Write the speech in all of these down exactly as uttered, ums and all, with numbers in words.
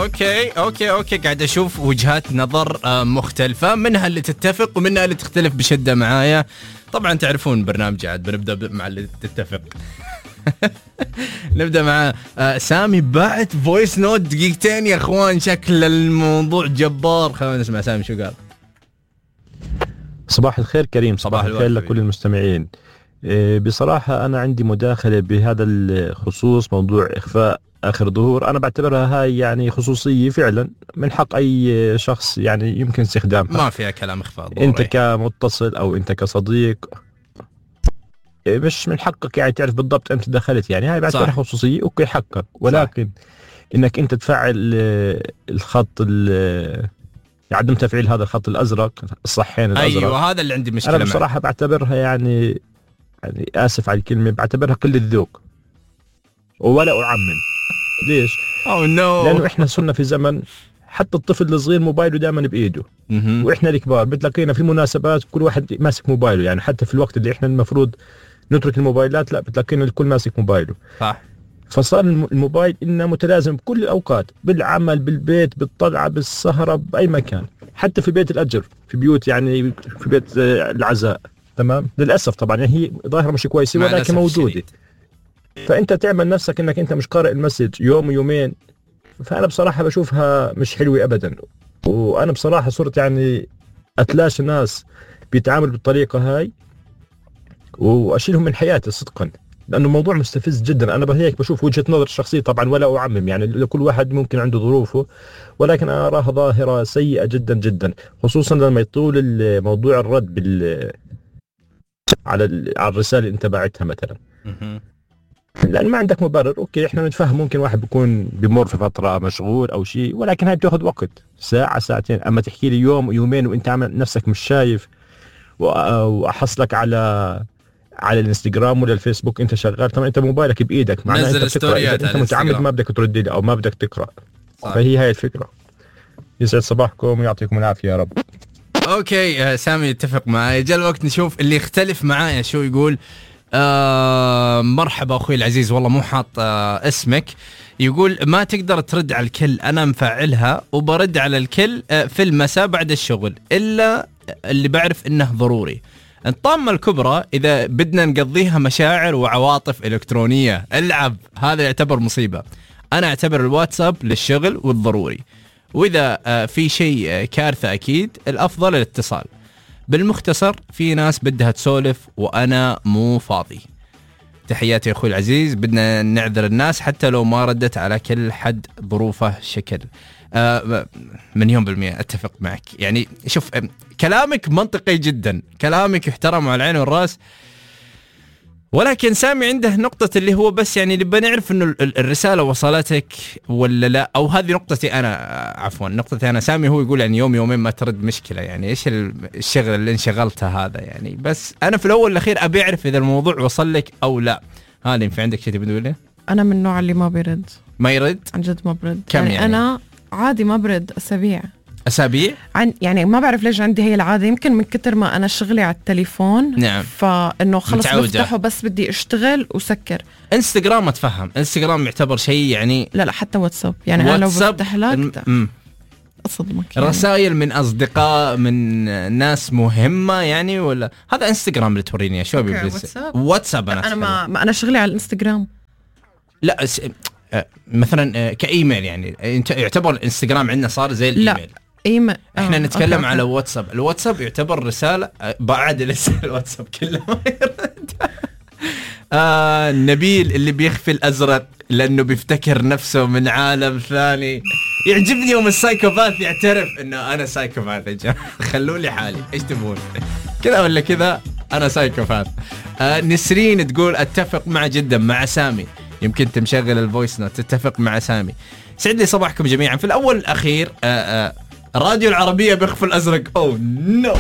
اوكي اوكي اوكي قاعد اشوف وجهات نظر مختلفة، منها اللي تتفق ومنها اللي تختلف بشدة معايا. طبعا تعرفون برنامج عاد بنبدأ مع اللي تتفق. نبدأ مع سامي بعت فويس نوت دقيقتين يا اخوان، شكل الموضوع جبار. خلينا نسمع سامي شو قال. صباح الخير كريم، صباح, صباح الخير لكل المستمعين. بصراحة أنا عندي مداخلة بهذا الخصوص، موضوع إخفاء آخر ظهور. أنا بعتبرها هاي يعني خصوصية فعلا، من حق أي شخص يعني يمكن استخدامها، ما فيها كلام إخفاء ظهور. أنت كمتصل أو أنت كصديق مش من حقك يعني تعرف بالضبط أنت دخلت، يعني هاي بعتبرها خصوصية. أوكي حقك، ولكن صح. إنك أنت تفعل الخط عدم تفعيل هذا الخط الأزرق، الصحين الأزرق، أيوة هذا اللي عندي مشكلة. أنا بصراحة معي. بعتبرها يعني يعني آسف على الكلمة، بعتبرها كل الذوق ولا أعمم. ليش؟ أوه نو. لأنه إحنا صرنا في زمن حتى الطفل الصغير موبايله دائما بإيده، وإحنا الكبار بتلاقينا في مناسبات كل واحد ماسك موبايله، يعني حتى في الوقت اللي إحنا المفروض نترك الموبايلات لا بتلاقينا الكل ماسك موبايله. صح. فصار الموبايل إنه متلازم بكل الأوقات، بالعمل، بالبيت، بالطلعة، بالسهرة، بأي مكان، حتى في بيت الأجر، في بيوت يعني في بيت العزاء. تمام. للأسف طبعا يعني هي ظاهرة مش كويسة ولكن موجودة شديد. فأنت تعمل نفسك إنك أنت مش قارئ المسج يوم ويومين، فأنا بصراحة بشوفها مش حلوة أبدا. وأنا بصراحة صرت يعني أتلاشى ناس بيتعامل بالطريقة هاي وأشيلهم من حياتي صدقا، لأنه موضوع مستفز جدا. أنا بهيك بشوف وجهة نظر الشخصية طبعا ولا أعمم، يعني لكل واحد ممكن عنده ظروفه، ولكن أنا أراها ظاهرة سيئة جدا جدا، خصوصا لما يطول موضوع الرد بال على على الرسالة اللي انت باعتها مثلا. لأن ما عندك مبرر. أوكي إحنا نتفهم، ممكن واحد بيكون بمر في فترة مشغول أو شيء، ولكن هاي بتاخذ وقت ساعة ساعتين. أما تحكي لي يوم يومين وأنت عامل نفسك مش شايف، وأحصلك على على الانستغرام ولا الفيسبوك أنت شغال، طبعا أنت موبايلك بإيدك، معناه أنت بتقرأ. أنت متعمد ما بدك ترد لي أو ما بدك تقرأ. صح. فهي هاي الفكرة. يسعد صباحكم ويعطيكم العافية يا رب. اوكي سامي يتفق معي. جاء الوقت نشوف اللي يختلف معايا شو يقول. آه مرحبا اخوي العزيز، والله مو حاط آه اسمك. يقول ما تقدر ترد على الكل، انا مفعلها وبرد على الكل آه في المساء بعد الشغل الا اللي بعرف انه ضروري. الطامة الكبرى اذا بدنا نقضيها مشاعر وعواطف الكترونية العب، هذا يعتبر مصيبة. انا اعتبر الواتساب للشغل والضروري، وإذا في شيء كارثة أكيد الأفضل الاتصال. بالمختصر في ناس بدها تسولف وأنا مو فاضي. تحياتي يا أخوي العزيز، بدنا نعذر الناس حتى لو ما ردت على كل حد ظروفه شكل. آه مليون بالمئة أتفق معك. يعني شوف كلامك منطقي جدا، كلامك يحترم على العين والرأس، ولكن سامي عنده نقطة اللي هو بس يعني نبى نعرف إنه الرسالة وصلتك ولا لا، أو هذه نقطتي أنا عفوا نقطتي أنا. سامي هو يقول يعني يوم يومين ما ترد مشكلة، يعني إيش الشغل اللي انشغلته هذا يعني. بس أنا في الأول والأخير أبي أعرف إذا الموضوع وصل لك أو لا. هذا في عندك شيء تبي تقوله؟ أنا من النوع اللي ما بيرد. ما يرد؟ عن جد ما برد. كم يعني, يعني أنا عادي ما برد أسابيع أسابيع عن يعني ما بعرف ليش عندي هي العادة، يمكن من كتر ما أنا شغلي على التليفون. نعم. فإنه خلص بفتحه بس بدي أشتغل وسكر. إنستغرام أتفهم، إنستغرام يعتبر شيء يعني. لا لا حتى واتساب يعني واتساب أنا لو بفتح لك م- أصدمك يعني. رسائل من أصدقاء من ناس مهمة يعني، ولا هذا إنستغرام اللي توريني شو أبي واتساب. واتساب أنا أنا ما, ما أنا شغلي على الإنستغرام. لا س... مثلا كإيميل يعني أنت يعتبر الإنستغرام عندنا صار زي الإيميل. لا إيميل احنا آه. نتكلم أوكي. على واتساب. الواتساب يعتبر رسالة بعد لسه الواتساب كله ما يرد. آه نبيل اللي بيخفي الأزرق لأنه بيفتكر نفسه من عالم ثاني. يعجبني يوم السايكوباث يعترف إنه أنا سايكوباث يا جماعة. خلوا لي حالي إيش تبون كذا ولا كذا، أنا سايكوباث. آه نسرين تقول أتفق مع جدا مع سامي، يمكن تمشغل الفويس نوت تتفق مع سامي. سعد لي صباحكم جميعا. في الأول الأخير آه آه راديو العربية بيخفي الأزرق. أوه نو.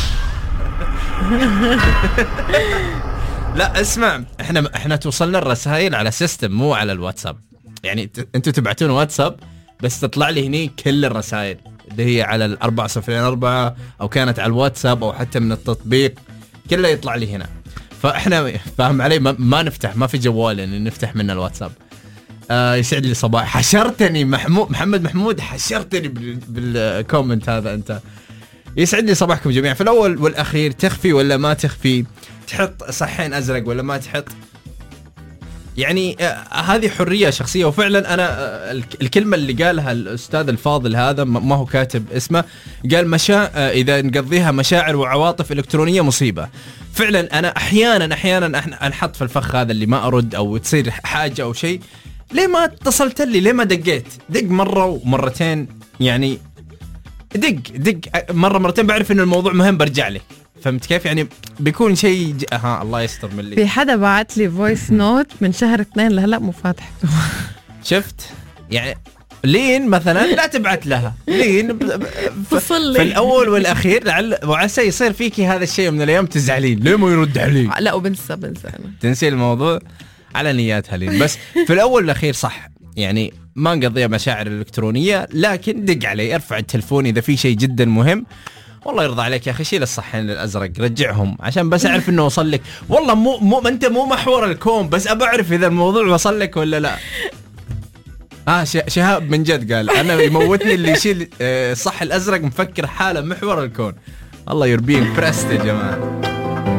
لا اسمع، احنا احنا توصلنا الرسائل على سيستم مو على الواتساب. يعني ت... انتوا تبعتون واتساب بس تطلع لي هني كل الرسائل اللي هي على الأربعة صفرين أربعة أو كانت على الواتساب أو حتى من التطبيق كله يطلع لي هنا. فاحنا فاهم علي ما, ما نفتح، ما في جوال يعني نفتح من الواتساب. آه يسعد لي صباح. حشرتني محمود محمد محمود حشرتني بال... بالكومنت هذا انت. يسعد لي صباحكم جميعا. في الاول والاخير تخفي ولا ما تخفي؟ تحط صحين ازرق ولا ما تحط؟ يعني آه هذه حريه شخصيه. وفعلا انا آه الكلمه اللي قالها الاستاذ الفاضل هذا ما هو كاتب اسمه، قال مشا آه اذا نقضيها مشاعر وعواطف الكترونيه مصيبه. فعلا انا احيانا احيانا انحط في الفخ هذا اللي ما ارد او تصير حاجه او شيء. ليه ما اتصلت لي؟ ليه ما دقيت؟ دق مره ومرتين، يعني دق دق مره مرتين بعرف ان الموضوع مهم برجع لك. فهمت كيف؟ يعني بيكون شيء ج... ها الله يستر من اللي في حدا بعت لي فويس نوت من شهر اثنين لهلا مو فاتحته. شفت يعني لين مثلا لا تبعت لها لين ف... في الاول والاخير لعل وعسى يصير فيكي هذا الشيء من الايام تزعلين ليه ما يرد علي. لا وبنسى بنسى انا تنسي الموضوع على نياتها لين. بس في الاول والاخير صح، يعني ما نقضيها مشاعر الالكترونيه، لكن دق علي ارفع التلفون اذا في شيء جدا مهم. والله يرضى عليك يا اخي شيل الصحين الازرق رجعهم عشان بس اعرف انه وصل لك. والله مو مو انت مو محور الكون، بس ابى اعرف اذا الموضوع وصل لك ولا لا. اه شهاب من جد قال انا يموتني اللي يشيل الصح الازرق مفكر حاله محور الكون. الله يربيه برست يا جماعه.